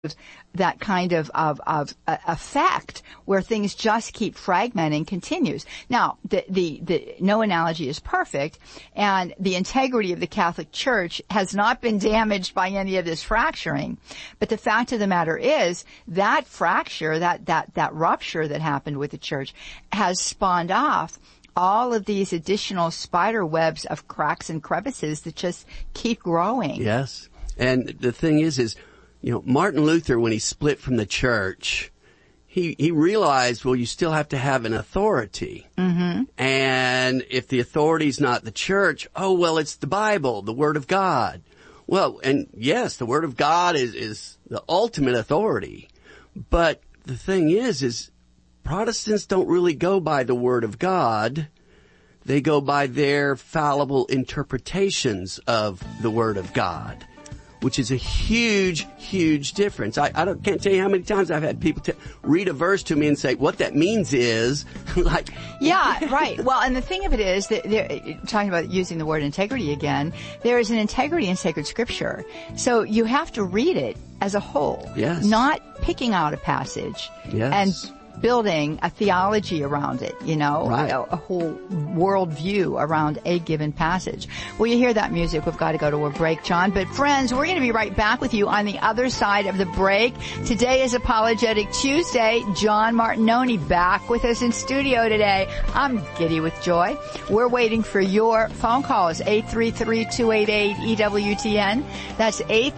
that kind of effect where things just keep fragmenting continues. Now, the no analogy is perfect, and the integrity of the Catholic Church has not been damaged by any of this fracturing. But the fact of the matter is that fracture, that rupture that happened with the Church has spawned off all of these additional spider webs of cracks and crevices that just keep growing. Yes. And the thing is, Martin Luther, when he split from the church, he realized, well, you still have to have an authority. Mm-hmm. And if the authority's not the church, it's the Bible, the Word of God. Well, and yes, the Word of God is the ultimate authority. But the thing is Protestants don't really go by the Word of God. They go by their fallible interpretations of the Word of God, which is a huge, huge difference. I can't tell you how many times I've had people read a verse to me and say, what that means is, like... Yeah, right. Well, and the thing of it is, that talking about using the word integrity again, there is an integrity in sacred scripture. So you have to read it as a whole. Yes. Not picking out a passage. Yes. And building a theology around it, right. a whole worldview around a given passage. Well, you hear that music. We've got to go to a break, John. But friends, we're going to be right back with you on the other side of the break. Today is Apologetic Tuesday. John Martinoni back with us in studio today. I'm giddy with joy. We're waiting for your phone calls, 833-288-EWTN. That's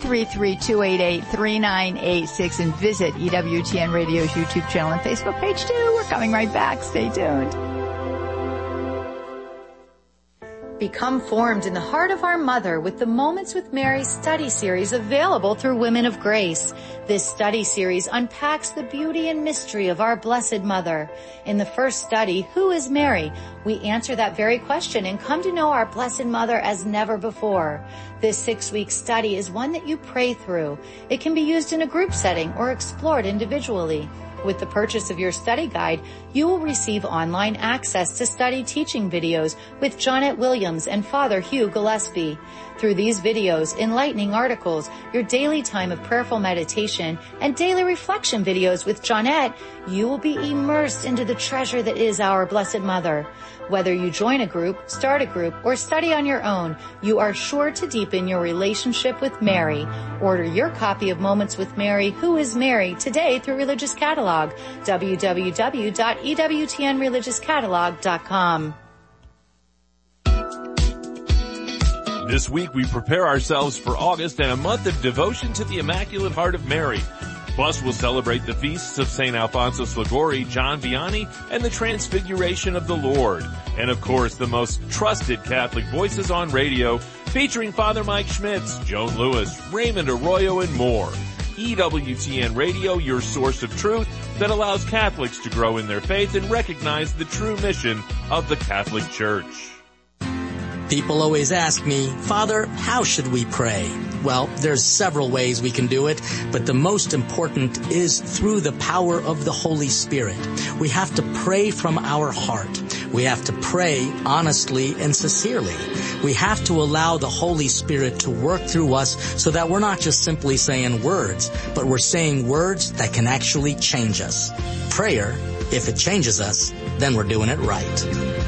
833-288-3986, and visit EWTN Radio's YouTube channel and Facebook page too. We're coming right back. Stay tuned. Become formed in the heart of our Mother with the Moments with Mary study series available through Women of Grace. This study series unpacks the beauty and mystery of our Blessed Mother. In the first study, Who is Mary? We answer that very question and come to know our Blessed Mother as never before. This 6-week study is one that you pray through. It can be used in a group setting or explored individually. With the purchase of your study guide, you will receive online access to study teaching videos with Jonette Williams and Father Hugh Gillespie. Through these videos, enlightening articles, your daily time of prayerful meditation, and daily reflection videos with Jonette, you will be immersed into the treasure that is our Blessed Mother. Whether you join a group, start a group, or study on your own, you are sure to deepen your relationship with Mary. Order your copy of Moments with Mary, Who is Mary, today through Religious Catalog, www.ewtnreligiouscatalog.com. This week we prepare ourselves for August and a month of devotion to the Immaculate Heart of Mary. Plus, we'll celebrate the feasts of St. Alphonsus Liguori, John Vianney, and the Transfiguration of the Lord. And of course, the most trusted Catholic voices on radio, featuring Father Mike Schmitz, Joan Lewis, Raymond Arroyo, and more. EWTN Radio, your source of truth that allows Catholics to grow in their faith and recognize the true mission of the Catholic Church. People always ask me, Father, how should we pray? Well, there's several ways we can do it, but the most important is through the power of the Holy Spirit. We have to pray from our heart. We have to pray honestly and sincerely. We have to allow the Holy Spirit to work through us so that we're not just simply saying words, but we're saying words that can actually change us. Prayer, if it changes us, then we're doing it right.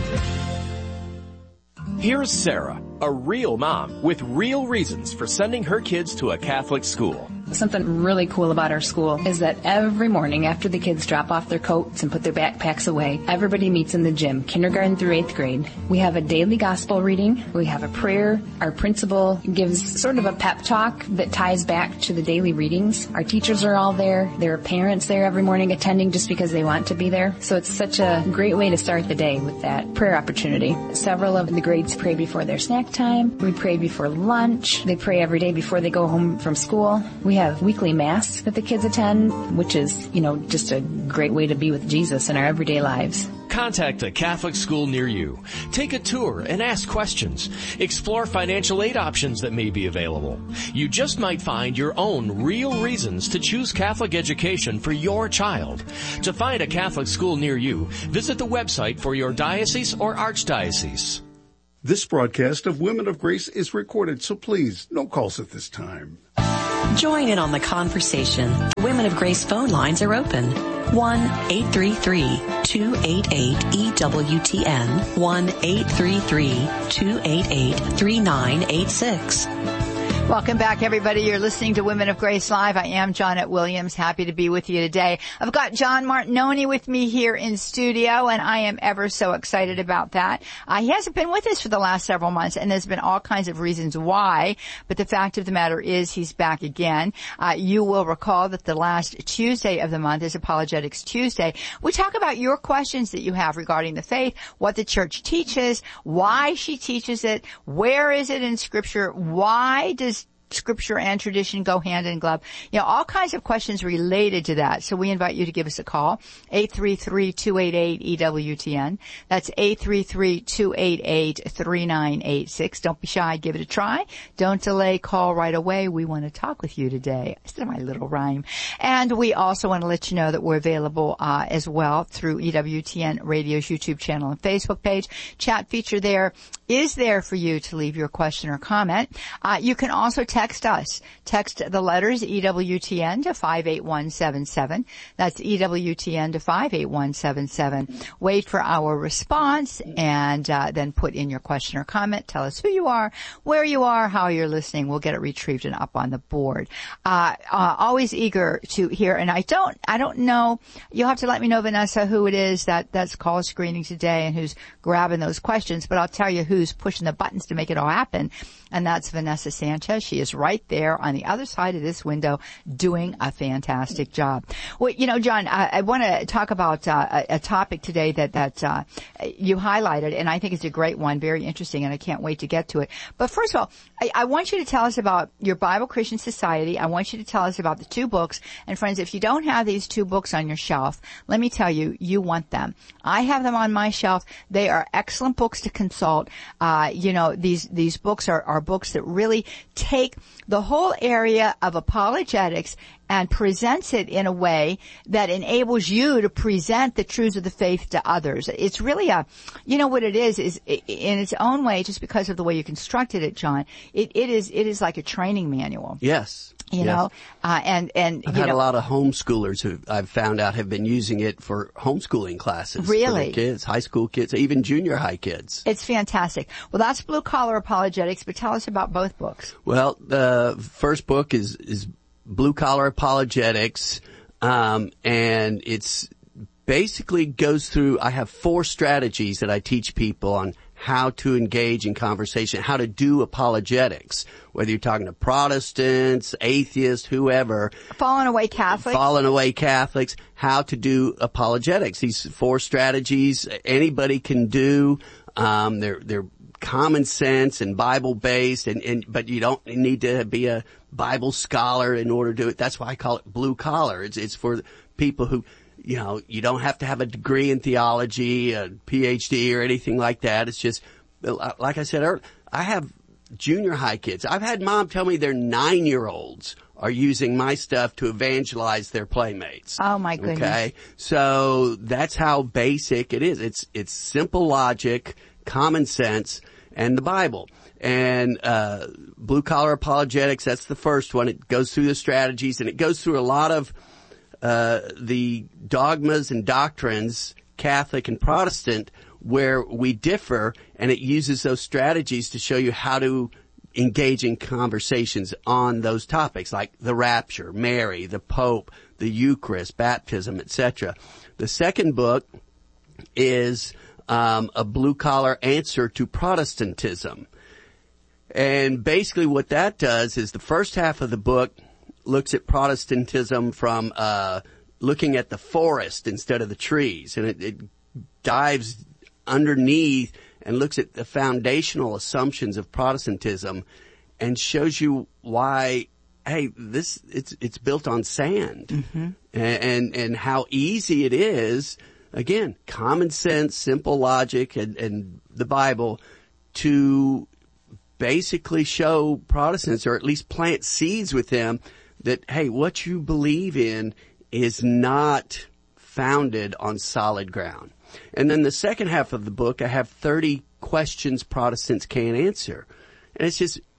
Here's Sarah, a real mom with real reasons for sending her kids to a Catholic school. Something really cool about our school is that every morning after the kids drop off their coats and put their backpacks away, everybody meets in the gym, kindergarten through 8th grade. We have a daily gospel reading. We have a prayer. Our principal gives sort of a pep talk that ties back to the daily readings. Our teachers are all there. There are parents there every morning attending just because they want to be there. So it's such a great way to start the day with that prayer opportunity. Several of the grades pray before their snack time. We pray before lunch. They pray every day before they go home from school. We have weekly mass that the kids attend, which is, just a great way to be with Jesus in our everyday lives. Contact a Catholic school near you. Take a tour and ask questions. Explore financial aid options that may be available. You just might find your own real reasons to choose Catholic education for your child. To find a Catholic school near you, visit the website for your diocese or archdiocese. This broadcast of Women of Grace is recorded, so please, no calls at this time. Join in on the conversation. Women of Grace phone lines are open. 1-833-288-EWTN. 1-833-288-3986. Welcome back, everybody. You're listening to Women of Grace Live. I am Janet Williams. Happy to be with you today. I've got John Martinoni with me here in studio, and I am ever so excited about that. He hasn't been with us for the last several months, and there's been all kinds of reasons why, but the fact of the matter is he's back again. You will recall that the last Tuesday of the month is Apologetics Tuesday. We talk about your questions that you have regarding the faith, what the church teaches, why she teaches it, where is it in Scripture, why does Scripture and tradition go hand in glove? You know, all kinds of questions related to that. So we invite you to give us a call, 833-288-EWTN. That's 833-288-3986. Don't be shy. Give it a try. Don't delay. Call right away. We want to talk with you today. I said my little rhyme. And we also want to let you know that we're available as well through EWTN Radio's YouTube channel and Facebook page. Chat feature there is there for you to leave your question or comment. You can also text us. Text the letters EWTN to 58177. That's EWTN to 58177. Wait for our response and then put in your question or comment. Tell us who you are, where you are, how you're listening. We'll get it retrieved and up on the board. Always eager to hear. And I don't know. You'll have to let me know, Vanessa, who it is that's call screening today and who's grabbing those questions. But I'll tell you who's pushing the buttons to make it all happen. And that's Vanessa Sanchez. She is right there on the other side of this window doing a fantastic job. Well, you know, John, I want to talk about a topic today that you highlighted, and I think it's a great one, very interesting, and I can't wait to get to it. But first of all, I want you to tell us about your Bible Christian Society. I want you to tell us about the two books. And friends, if you don't have these two books on your shelf, let me tell you, you want them. I have them on my shelf. They are excellent books to consult. You know, these books are books that really take the whole area of apologetics and presents it in a way that enables you to present the truths of the faith to others. It's really you know what it is in its own way, just because of the way you constructed it, John, it is like a training manual. Yes. You know, and I've had a lot of homeschoolers who I've found out have been using it for homeschooling classes. Really? For their kids, high school kids, even junior high kids. It's fantastic. Well, that's Blue Collar Apologetics, but tell us about both books. Well, the first book is Blue Collar Apologetics, and it's basically goes through, I have 4 strategies that I teach people on how to engage in conversation, how to do apologetics, whether you're talking to Protestants, atheists, whoever. Fallen away Catholics, how to do apologetics. These 4 strategies anybody can do. They're common sense and Bible based, but you don't need to be a Bible scholar in order to do it. That's why I call it blue collar. It's for people who, you know, you don't have to have a degree in theology, a PhD or anything like that. It's just, like I said earlier, I have junior high kids. I've had mom tell me their 9-year-olds are using my stuff to evangelize their playmates. Oh my goodness. Okay. So that's how basic it is. It's simple logic, common sense, and the Bible. And Blue Collar Apologetics, that's the first one. It goes through the strategies, and it goes through a lot of the dogmas and doctrines, Catholic and Protestant, where we differ, and it uses those strategies to show you how to engage in conversations on those topics, like the rapture, Mary, the Pope, the Eucharist, baptism, etc. The second book is a blue-collar answer to Protestantism. And basically what that does is the first half of the book looks at Protestantism from looking at the forest instead of the trees. And it dives underneath and looks at the foundational assumptions of Protestantism and shows you why, hey, it's built on sand. Mm-hmm. And how easy it is, again, common sense, simple logic, and the Bible to basically show Protestants, or at least plant seeds with them, that, hey, what you believe in is not founded on solid ground. And then the second half of the book, I have 30 questions Protestants can't answer. And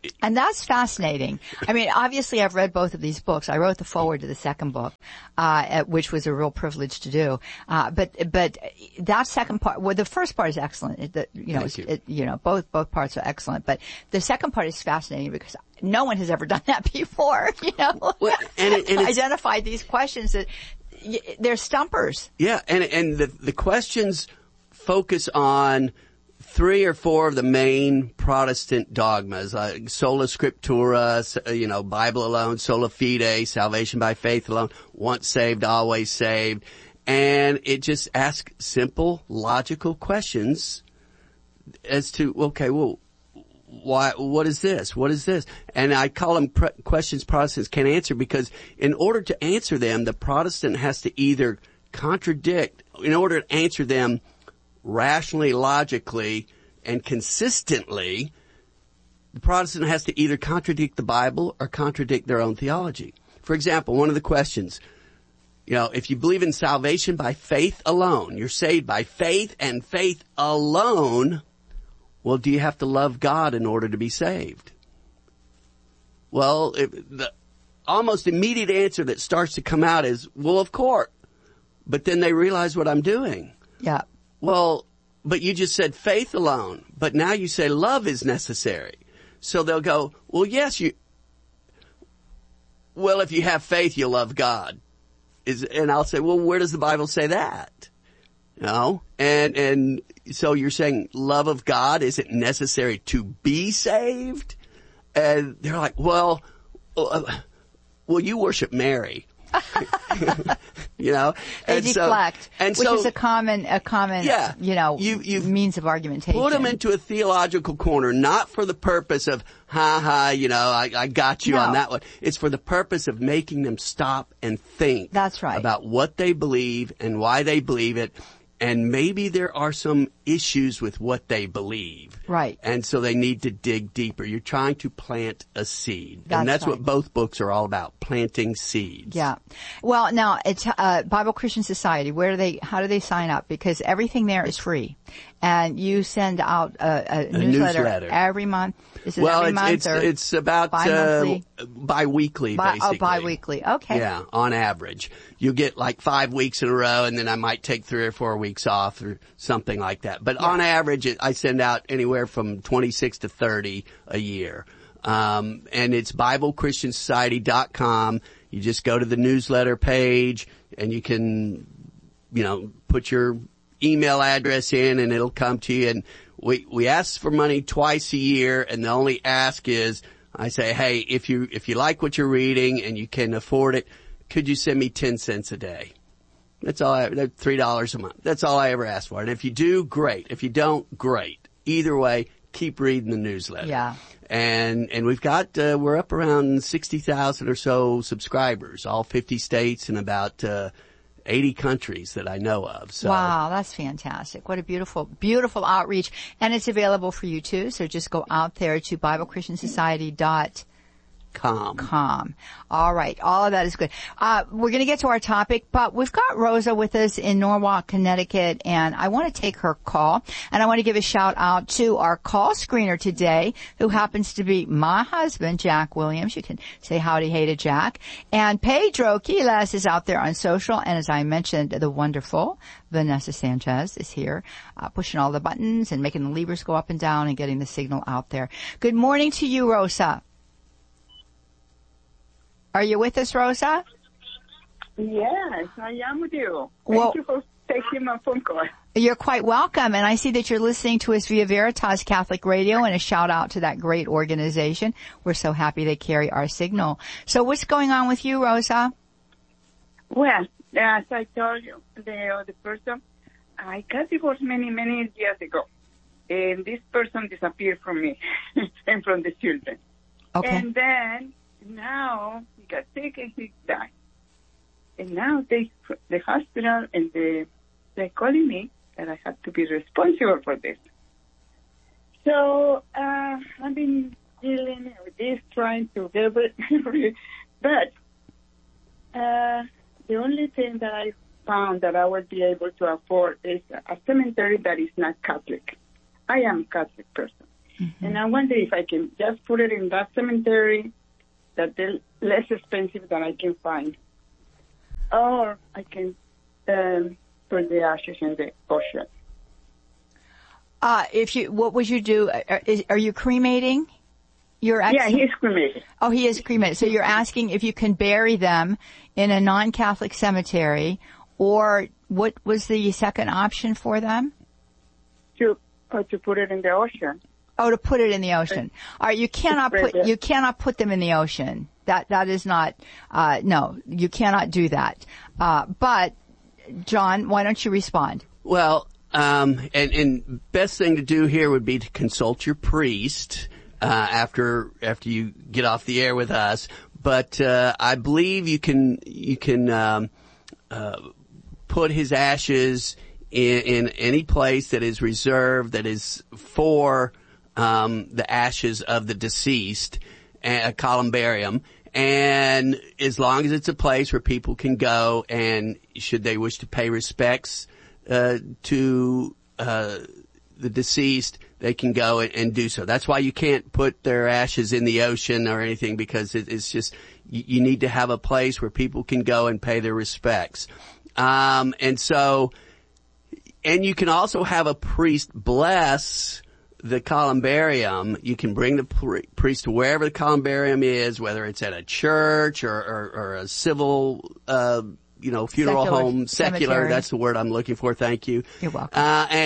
And that's fascinating. I mean, obviously I've read both of these books. I wrote the foreword to the second book, which was a real privilege to do. But that second part, well, the first part is excellent. Both parts are excellent. But the second part is fascinating because no one has ever done that before, Well, and identified these questions that they're stumpers. Yeah. And the questions focus on 3 or 4 of the main Protestant dogmas, sola scriptura, Bible alone, sola fide, salvation by faith alone, once saved, always saved. And it just asks simple, logical questions as to, okay, well, why, what is this? What is this? And I call them questions Protestants can't answer because in order to answer them, the Protestant has to either contradict, in order to answer them rationally, logically, and consistently, the Protestant has to either contradict the Bible or contradict their own theology. For example, one of the questions, if you believe in salvation by faith alone, you're saved by faith and faith alone, well, do you have to love God in order to be saved? Well, the almost immediate answer that starts to come out is, well, of course. But then they realize what I'm doing. Yeah. Well, but you just said faith alone, but now you say love is necessary. So they'll go, well, yes, if you have faith, you'll love God. And I'll say, well, where does the Bible say that? And so you're saying love of God isn't necessary to be saved? And they're like, well, you worship Mary. They deflect, which is a common, means of argumentation. Put them into a theological corner, not for the purpose of, I got you on that one. It's for the purpose of making them stop and think. That's right. About what they believe and why they believe it. And maybe there are some issues with what they believe. Right. And so they need to dig deeper. You're trying to plant a seed. And that's right. what both books are all about, planting seeds. Yeah. Well, now, it's Bible Christian Society. How do they sign up? Because everything there is free. And you send out a newsletter every month. Is it every month? It's about bi-weekly, basically. Bi-weekly. Okay. Yeah, on average. You get like 5 weeks in a row, and then I might take 3 or 4 weeks off or something like that. But on average, I send out anywhere from 26 to 30 a year. And it's BibleChristianSociety.com. You just go to the newsletter page, and you can, put your email address in, and it'll come to you. And we ask for money twice a year, and the only ask is, I say, hey, if you like what you're reading and you can afford it, could you send me 10 cents a day? That's all. $3 a month. That's all I ever ask for. And if you do, great. If you don't, great. Either way, keep reading the newsletter. Yeah. And we've got, we're up around 60,000 or so subscribers, all 50 states and about, 80 countries that I know of. So. Wow, that's fantastic. What a beautiful, beautiful outreach. And it's available for you too. So just go out there to BibleChristianSociety.com. All right. All of that is good. We're going to get to our topic, but we've got Rosa with us in Norwalk, Connecticut, and I want to take her call. And I want to give a shout out to our call screener today, who happens to be my husband, Jack Williams. You can say howdy, hey to Jack. And Pedro Quiles is out there on social. And as I mentioned, the wonderful Vanessa Sanchez is here, pushing all the buttons and making the levers go up and down and getting the signal out there. Good morning to you, Rosa. Are you with us, Rosa? Yes, I am with you. Thank you for taking my phone call. You're quite welcome. And I see that you're listening to us via Veritas Catholic Radio, and a shout out to that great organization. We're so happy they carry our signal. So what's going on with you, Rosa? Well, as I told you, the other person, I got divorced many, many years ago. And this person disappeared from me and from the children. Okay. And then now he got sick and he died. And now the hospital and they're calling me that I have to be responsible for this. So I've been dealing with this, trying to get it. But the only thing that I found that I would be able to afford is a cemetery that is not Catholic. I am a Catholic person. And I wonder if I can just put it in that cemetery that they're less expensive than I can find. Or I can put the ashes in the ocean. What would you do? Are you cremating your ex? Yeah, he's cremated. Oh, he is cremated. So you're asking if you can bury them in a non-Catholic cemetery, or what was the second option for them? To put it in the ocean. Oh, to put it in the ocean. All right, you cannot put them in the ocean. That is not, no, you cannot do that. But, John, why don't you respond? Well, and best thing to do here would be to consult your priest, after you get off the air with us. But, I believe you can, put his ashes in any place that is reserved, that is for, the ashes of the deceased, a columbarium. And as long as it's a place where people can go, and should they wish to pay respects to the deceased, they can go and do so. That's why you can't put their ashes in the ocean or anything, because it's just, you need to have a place where people can go and pay their respects. And you can also have a priest bless the columbarium. You can bring the priest to wherever the columbarium is, whether it's at a church or a civil, funeral home, secular. Cemetery. That's the word I'm looking for. Thank you. You're welcome.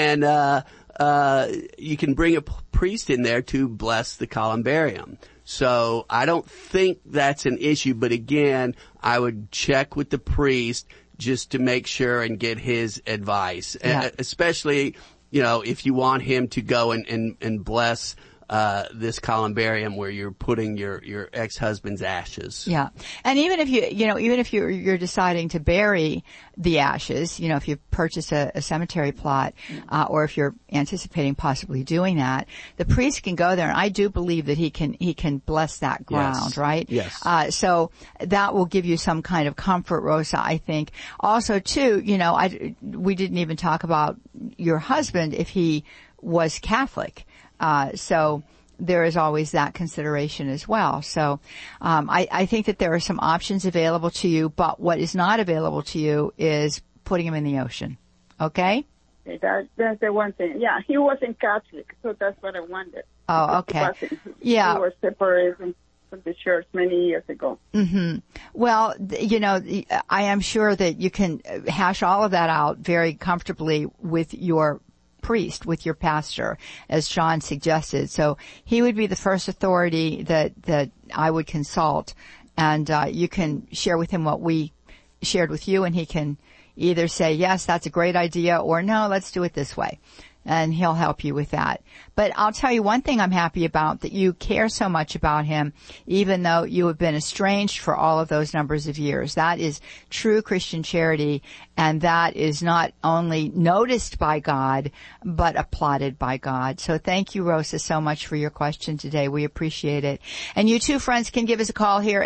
You can bring a priest in there to bless the columbarium. So I don't think that's an issue, but again, I would check with the priest just to make sure and get his advice, especially, if you want him to go and bless this columbarium where you're putting your ex-husband's ashes. Yeah. And even if you're deciding to bury the ashes, if you purchase a cemetery plot, or if you're anticipating possibly doing that, the priest can go there, and I do believe that he can bless that ground, yes. right? Yes. So that will give you some kind of comfort, Rosa, I think. Also too, we didn't even talk about your husband if he was Catholic. So there is always that consideration as well. So, I think that there are some options available to you, but what is not available to you is putting him in the ocean. Okay? That's the one thing. Yeah, he wasn't Catholic, so that's what I wanted. Oh, okay. Yeah. He was separated from the church many years ago. Mm-hmm. Well, I am sure that you can hash all of that out very comfortably with your priest, with your pastor, as John suggested. So he would be the first authority that I would consult, and you can share with him what we shared with you, and he can either say, yes, that's a great idea, or no, let's do it this way. And he'll help you with that. But I'll tell you one thing I'm happy about, that you care so much about him, even though you have been estranged for all of those numbers of years. That is true Christian charity, and that is not only noticed by God, but applauded by God. So thank you, Rosa, so much for your question today. We appreciate it. And you too, friends, can give us a call here,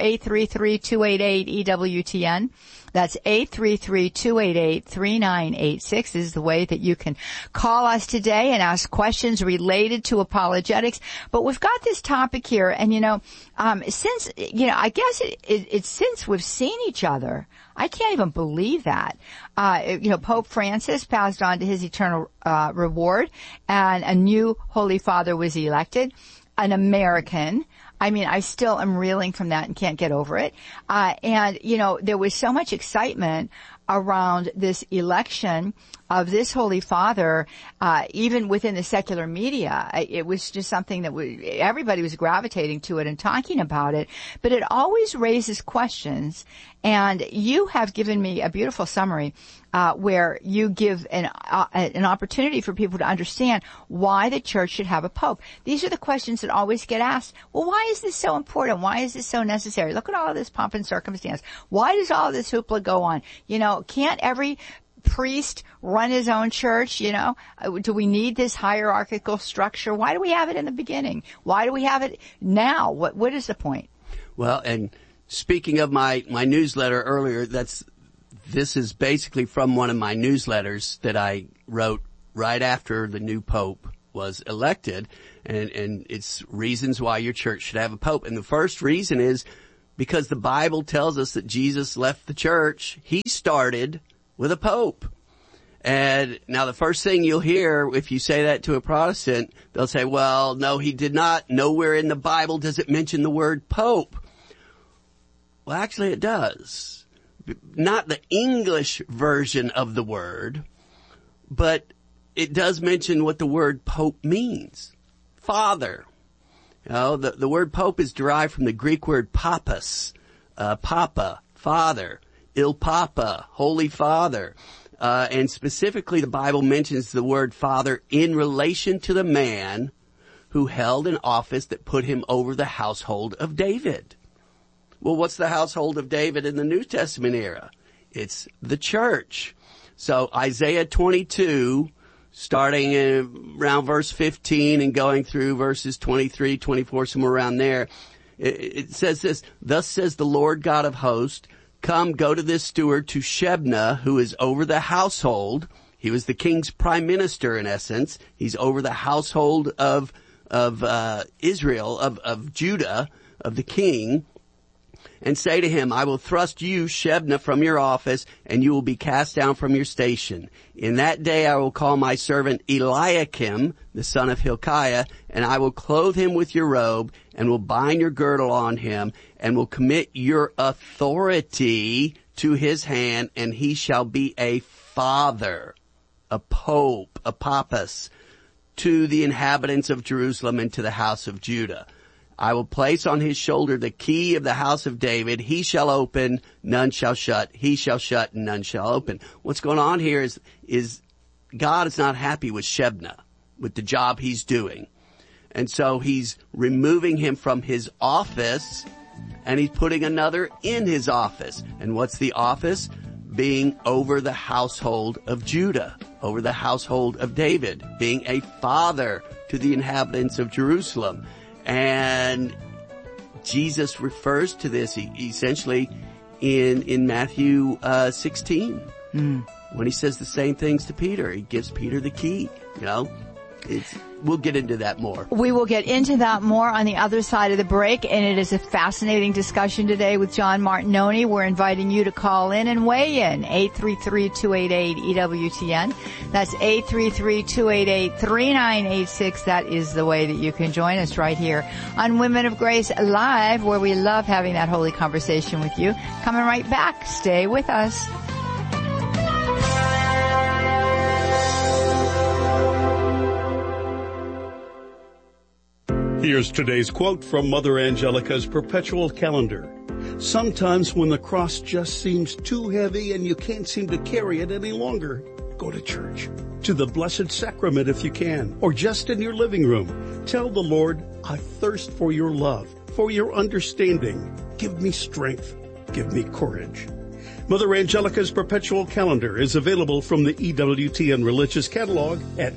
833-288-EWTN. That's 833-288-3986 This is the way that you can call us today and ask questions related to apologetics. But we've got this topic here, and since, I guess it's since we've seen each other, I can't even believe that. Pope Francis passed on to his eternal reward, and a new Holy Father was elected, an American. I mean, I still am reeling from that and can't get over it. There was so much excitement around this election of this Holy Father, even within the secular media. It was just something that everybody was gravitating to it and talking about it, but it always raises questions. And you have given me a beautiful summary, where you give an opportunity for people to understand why the church should have a pope. These are the questions that always get asked. Well, why is this so important? Why is this so necessary? Look at all of this pomp and circumstance. Why does all of this hoopla go on? Can't every priest run his own church? Do we need this hierarchical structure? Why do we have it in the beginning? Why do we have it now? What is the point? Well, and speaking of my newsletter earlier, this is basically from one of my newsletters that I wrote right after the new Pope was elected, and it's reasons why your church should have a pope. And the first reason is because the Bible tells us that Jesus left the church. He started with a pope. And now the first thing you'll hear if you say that to a Protestant, they'll say, well, no, he did not. Nowhere in the Bible does it mention the word pope. Well, actually it does. Not the English version of the word, but it does mention what the word pope means. Father. You know, the word pope is derived from the Greek word papas, papa, father, il papa, holy father. And specifically the Bible mentions the word father in relation to the man who held an office that put him over the household of David. Well, what's the household of David in the New Testament era? It's the church. So Isaiah 22, starting around verse 15 and going through verses 23, 24, somewhere around there, it says this, thus says the Lord God of hosts, come, go to this steward, to Shebna, who is over the household. He was the king's prime minister, in essence. He's over the household of Israel, of Judah, of the king. And say to him, I will thrust you, Shebna, from your office, and you will be cast down from your station. In that day I will call my servant Eliakim, the son of Hilkiah, and I will clothe him with your robe, and will bind your girdle on him, and will commit your authority to his hand, and he shall be a father, a pope, a papas, to the inhabitants of Jerusalem and to the house of Judah. I will place on his shoulder the key of the house of David. He shall open, none shall shut. He shall shut, and none shall open. What's going on here is God is not happy with Shebna, with the job he's doing. And so he's removing him from his office, and he's putting another in his office. And what's the office? Being over the household of Judah, over the household of David, being a father to the inhabitants of Jerusalem. And Jesus refers to this essentially in Matthew 16 when he says the same things to Peter. He gives Peter the key. You know, we'll get into that more. We will get into that more on the other side of the break, and it is a fascinating discussion today with John Martignoni. We're inviting you to call in and weigh in. 833-288-EWTN. That's 833-288-3986. That is the way that you can join us right here on Women of Grace Live, where we love having that holy conversation with you. Coming right back. Stay with us. Here's today's quote from Mother Angelica's Perpetual Calendar. Sometimes when the cross just seems too heavy and you can't seem to carry it any longer, go to church, to the Blessed Sacrament if you can, or just in your living room. Tell the Lord, I thirst for your love, for your understanding. Give me strength. Give me courage. Mother Angelica's Perpetual Calendar is available from the EWTN Religious Catalog at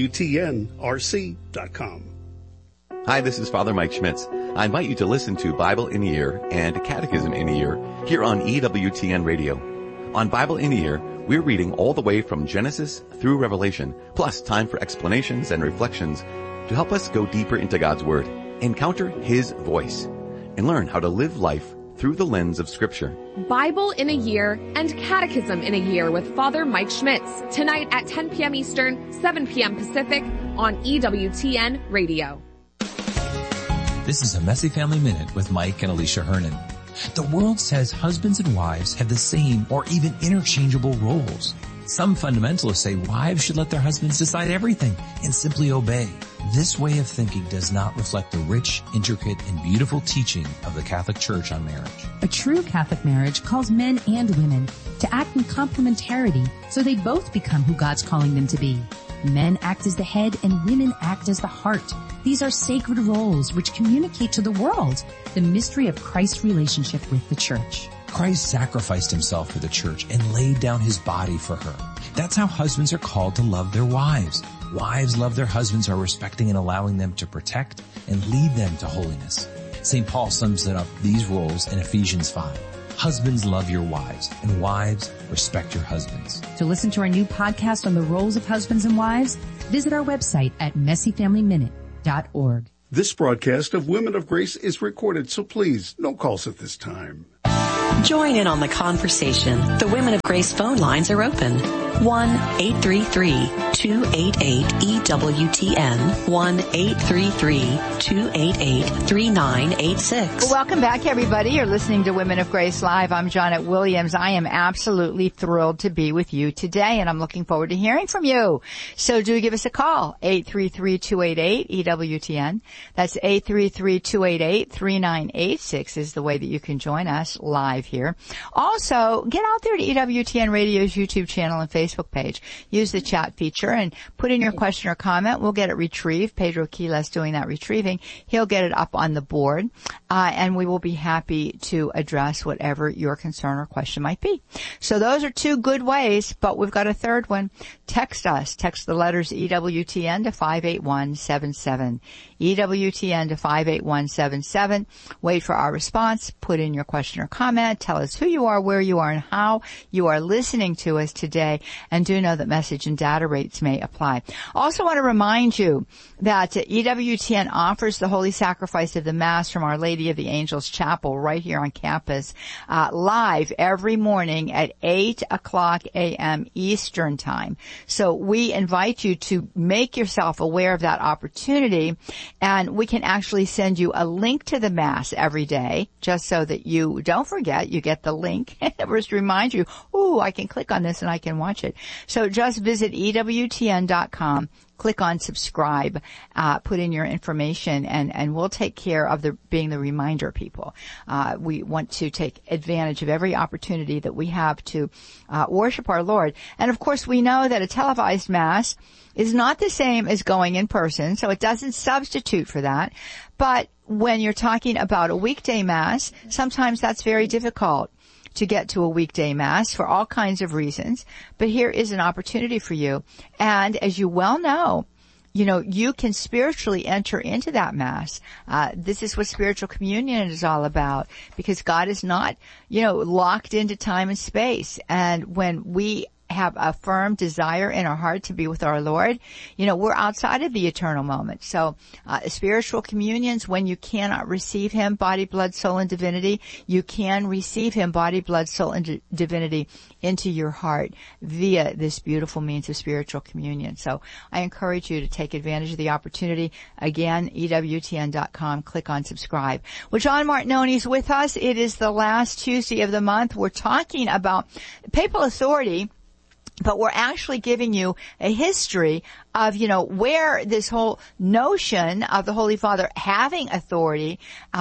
EWTNRC.com. Hi, this is Father Mike Schmitz. I invite you to listen to Bible in a Year and Catechism in a Year here on EWTN Radio. On Bible in a Year, we're reading all the way from Genesis through Revelation, plus time for explanations and reflections to help us go deeper into God's Word, encounter His voice, and learn how to live life through the lens of Scripture. Bible in a Year and Catechism in a Year with Father Mike Schmitz, tonight at 10 p.m. Eastern, 7 p.m. Pacific on EWTN Radio. This is a Messy Family Minute with Mike and Alicia Hernan. The world says husbands and wives have the same or even interchangeable roles. Some fundamentalists say wives should let their husbands decide everything and simply obey. This way of thinking does not reflect the rich, intricate, and beautiful teaching of the Catholic Church on marriage. A true Catholic marriage calls men and women to act in complementarity so they both become who God's calling them to be. Men act as the head and women act as the heart. These are sacred roles which communicate to the world the mystery of Christ's relationship with the church. Christ sacrificed himself for the church and laid down his body for her. That's how husbands are called to love their wives. Wives love their husbands by respecting and allowing them to protect and lead them to holiness. St. Paul sums it up these roles in Ephesians 5. Husbands, love your wives, and wives, respect your husbands. To listen to our new podcast on the roles of husbands and wives, Visit our website at messyfamilyminute.org. This broadcast of Women of Grace is recorded, so please, no calls at this time. Join in on the conversation. The Women of Grace phone lines are open. 1-833-288-EWTN. 1-833-288-3986. Welcome back, everybody. You're listening to Women of Grace Live. I'm Janet Williams. I am absolutely thrilled to be with you today, and I'm looking forward to hearing from you. So do give us a call, 833-288-EWTN. That's 833-288-3986 is the way that you can join us live here. Also, get out there to EWTN Radio's YouTube channel and Facebook page. Use the chat feature and put in your question or comment. We'll get it retrieved. Pedro Quiles doing that retrieving. He'll get it up on the board, and we will be happy to address whatever your concern or question might be. So those are two good ways, but we've got a third one. Text us. Text the letters EWTN to 58177. EWTN to 58177. Wait for our response. Put in your question or comment. Tell us who you are, where you are, and how you are listening to us today. And do know that message and data rates may apply. Also want to remind you that EWTN offers the Holy Sacrifice of the Mass from Our Lady of the Angels Chapel right here on campus, live every morning at 8 o'clock a.m. Eastern Time. So we invite you to make yourself aware of that opportunity, and we can actually send you a link to the Mass every day, just so that you don't forget. You get the link. Just to remind you, I can click on this and I can watch it. So just visit EWTN.com. Click on subscribe, put in your information, and we'll take care of being the reminder people. We want to take advantage of every opportunity that we have to worship our Lord. And of course, we know that a televised Mass is not the same as going in person, so it doesn't substitute for that. But when you're talking about a weekday Mass, sometimes that's very difficult to get to a weekday Mass for all kinds of reasons. But here is an opportunity for you. And as you well know, you can spiritually enter into that Mass. This is what spiritual communion is all about, because God is not, locked into time and space. And when we have a firm desire in our heart to be with our Lord, we're outside of the eternal moment. So, spiritual communions, when you cannot receive Him, body, blood, soul, and divinity, you can receive Him, body, blood, soul, and divinity into your heart via this beautiful means of spiritual communion. So I encourage you to take advantage of the opportunity. Again, EWTN.com, click on subscribe. Well, John Martinoni is with us. It is the last Tuesday of the month. We're talking about papal authority, but we're actually giving you a history of, where this whole notion of the Holy Father having authority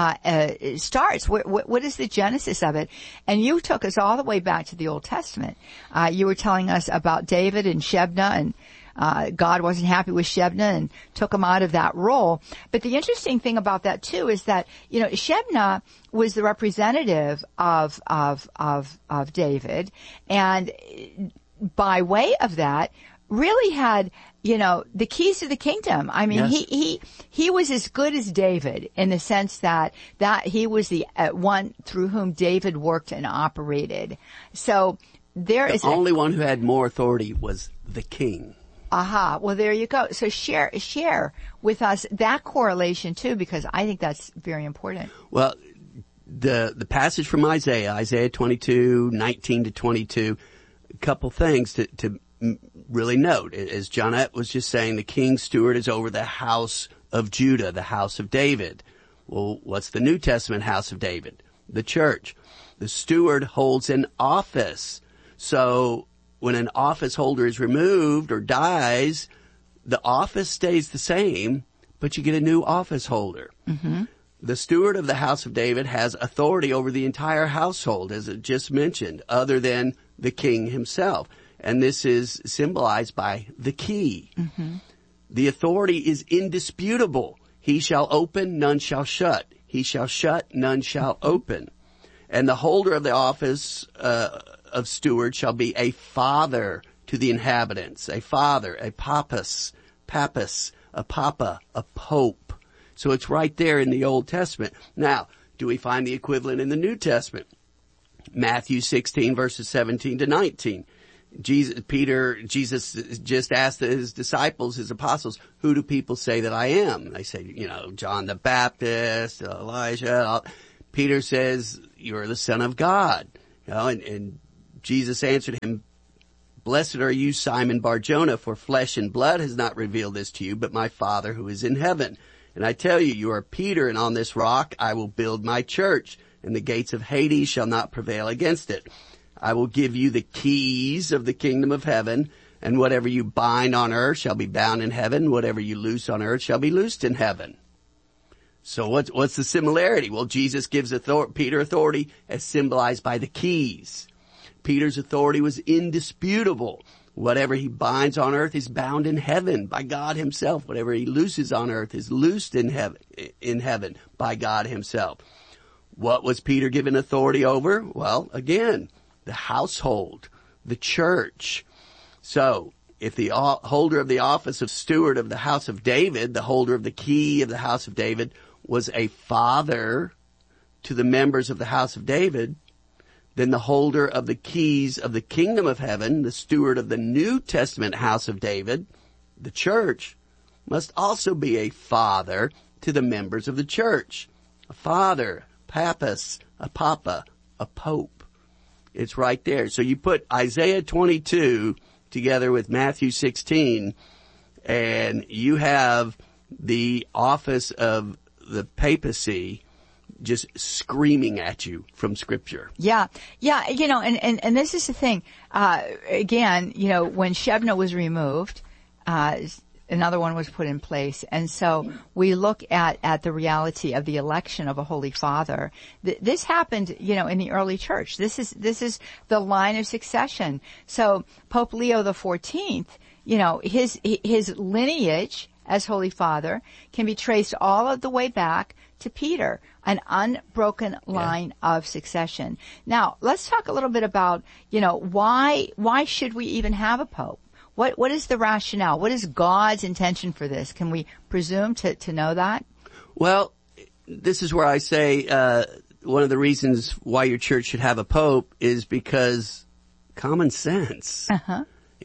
starts. What is the genesis of it? And you took us all the way back to the Old Testament. You were telling us about David and Shebna, and God wasn't happy with Shebna and took him out of that role. But the interesting thing about that too is that, Shebna was the representative of David, and by way of that, really had, the keys to the kingdom. I mean, yes. He was as good as David in the sense that he was the one through whom David worked and operated. So the only one who had more authority was the king. Aha. Well, there you go. So share with us that correlation too, because I think that's very important. Well, the passage from Isaiah 22, 19 to 22, a couple things to really note. As Johnette was just saying, the king's steward is over the house of Judah, the house of David. Well, what's the New Testament house of David? The church. The steward holds an office. So when an office holder is removed or dies, the office stays the same, but you get a new office holder. Mm-hmm. The steward of the house of David has authority over the entire household, as it just mentioned, other than the king himself. And this is symbolized by the key. Mm-hmm. The authority is indisputable. He shall open, none shall shut. He shall shut, none shall open. And the holder of the office of steward shall be a father to the inhabitants. A father, a pappus, a papa, a pope. So it's right there in the Old Testament. Now, do we find the equivalent in the New Testament? Matthew 16 verses 17 to 19. Jesus just asked his disciples, his apostles, who do people say that I am? They say, John the Baptist, Elijah. Peter says, you're the Son of God. And Jesus answered him, blessed are you, Simon Bar-Jonah, for flesh and blood has not revealed this to you, but my Father who is in heaven. And I tell you, you are Peter, and on this rock I will build my church, and the gates of Hades shall not prevail against it. I will give you the keys of the kingdom of heaven, and whatever you bind on earth shall be bound in heaven, whatever you loose on earth shall be loosed in heaven. So what's the similarity? Well, Jesus gives Peter authority as symbolized by the keys. Peter's authority was indisputable. Whatever he binds on earth is bound in heaven by God himself. Whatever he looses on earth is loosed in heaven by God himself. What was Peter given authority over? Well, again, the household, the church. So, if the holder of the office of steward of the house of David, the holder of the key of the house of David, was a father to the members of the house of David, then the holder of the keys of the kingdom of heaven, the steward of the New Testament house of David, the church, must also be a father to the members of the church. A father, papas, a papa, a pope. It's right there. So you put Isaiah 22 together with Matthew 16, and you have the office of the papacy just screaming at you from Scripture. Yeah. And this is the thing. Again, when Shebna was removed, another one was put in place. And so we look at the reality of the election of a Holy Father. This happened, in the early church. This is the line of succession. So Pope Leo XIV, his lineage as Holy Father can be traced all of the way back to Peter, an unbroken line of succession. Now, let's talk a little bit about, why should we even have a Pope? What is the rationale? What is God's intention for this? Can we presume to know that? Well, this is where I say one of the reasons why your church should have a Pope is because common sense. Uh-huh.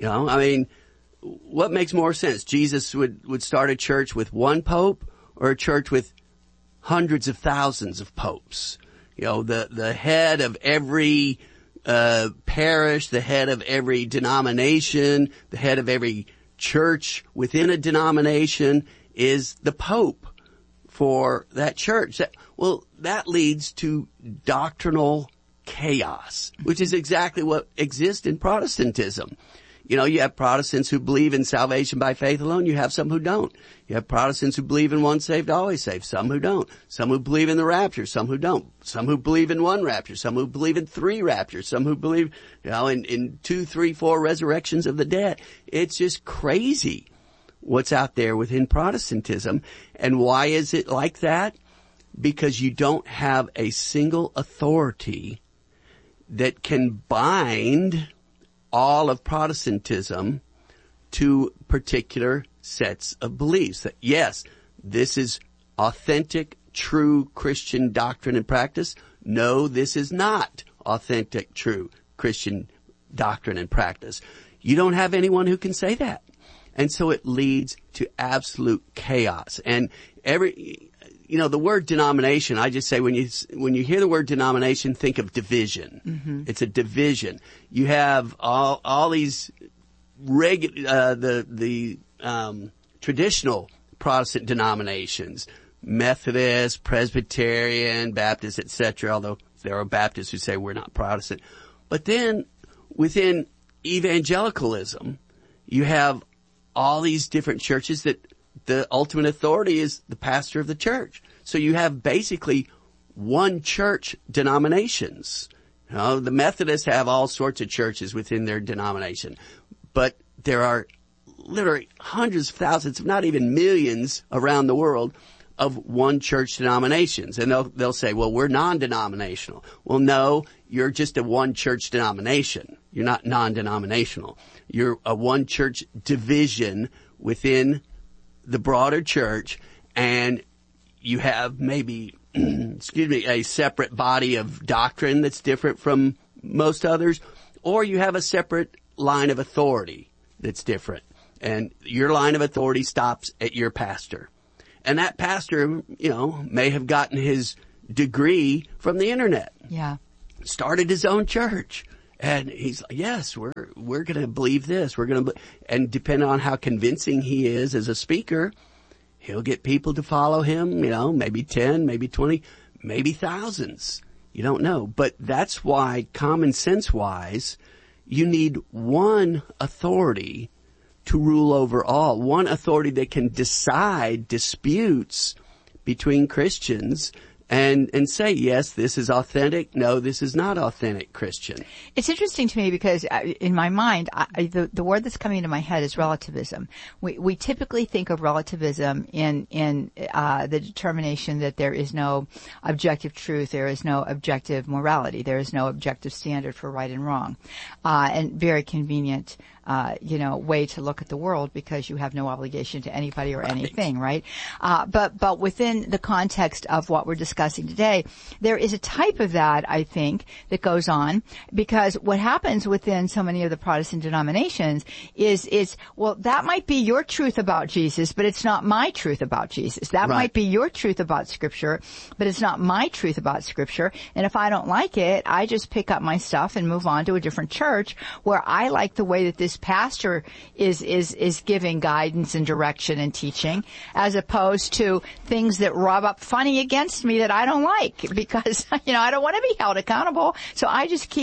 What makes more sense? Jesus would start a church with one Pope or a church with hundreds of thousands of popes? The head of every parish, the head of every denomination, the head of every church within a denomination is the Pope for that church. That leads to doctrinal chaos, which is exactly what exists in Protestantism. You have Protestants who believe in salvation by faith alone. You have some who don't. You have Protestants who believe in once saved, always saved. Some who don't. Some who believe in the rapture. Some who don't. Some who believe in one rapture. Some who believe in three raptures. Some who believe, in 2, 3, 4 resurrections of the dead. It's just crazy what's out there within Protestantism. And why is it like that? Because you don't have a single authority that can bind all of Protestantism to particular sets of beliefs. That yes, this is authentic, true Christian doctrine and practice. No, this is not authentic, true Christian doctrine and practice. You don't have anyone who can say that. And so it leads to absolute chaos. And the word denomination, I just say when you hear the word denomination, think of division. Mm-hmm. It's a division. You have all these traditional Protestant denominations, Methodist, Presbyterian, Baptist, etc., although there are Baptists who say we're not Protestant. But then within evangelicalism, you have all these different churches that the ultimate authority is the pastor of the church. So you have basically one church denominations. The Methodists have all sorts of churches within their denomination. But there are literally hundreds of thousands, if not even millions around the world of one church denominations. And they'll say, well, we're non-denominational. Well, no, you're just a one church denomination. You're not non-denominational. You're a one church division within the broader church, and you have maybe, a separate body of doctrine that's different from most others, or you have a separate line of authority that's different. And your line of authority stops at your pastor. And that pastor, may have gotten his degree from the internet. Yeah. Started his own church. And he's like, yes, we're going to believe this. And depending on how convincing he is as a speaker, he'll get people to follow him, maybe 10, maybe 20, maybe thousands. You don't know. But that's why, common sense wise, you need one authority to rule over all. One authority that can decide disputes between Christians and say, yes, this is authentic. No, this is not authentic Christian. It's interesting to me because in my mind, the word that's coming into my head is relativism. We typically think of relativism in the determination that there is no objective truth, there is no objective morality, there is no objective standard for right and wrong, and very convenient way to look at the world because you have no obligation to anybody or anything, right? But within the context of what we're discussing today, there is a type of that, I think, that goes on because what happens within so many of the Protestant denominations is, well, that might be your truth about Jesus, but it's not my truth about Jesus. That might be your truth about Scripture, but it's not my truth about Scripture. And if I don't like it, I just pick up my stuff and move on to a different church where I like the way that this pastor is giving guidance and direction and teaching, as opposed to things that rub up funny against me that I don't like because, I don't want to be held accountable. So I just keep